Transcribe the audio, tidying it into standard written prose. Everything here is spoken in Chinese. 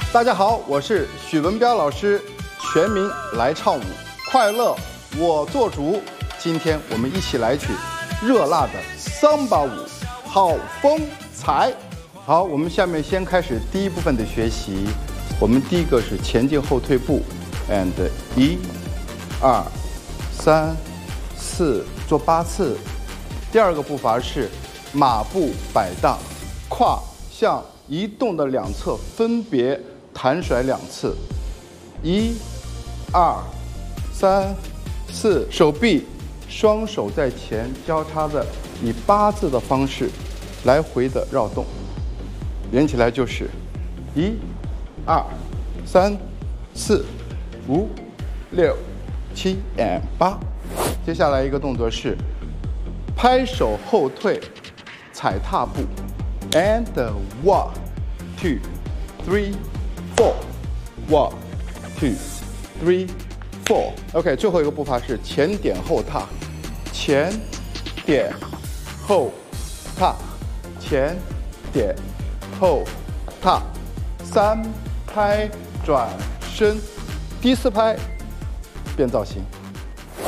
大家好，我是许文彪老师，全民来唱舞，快乐我做主。今天我们一起来曲热辣的桑巴舞，好风采。好，我们下面先开始第一部分的学习。我们第一个是前进后退步 ，and 1、2、3、4，做8次。第二个步伐是马步摆荡，胯向移动的两侧分别弹甩2次，1、2、3、4，手臂双手在前交叉的，以8字的方式来回的绕动，连起来就是1、2、3、4、5、6、7 and 8。接下来一个动作是拍手后退，踩踏步 ，and 1、2、3、4 1、2、3、4。OK， 最后一个步伐是前点后踏，前点后踏，前点后踏，3拍转身，第4拍变造型。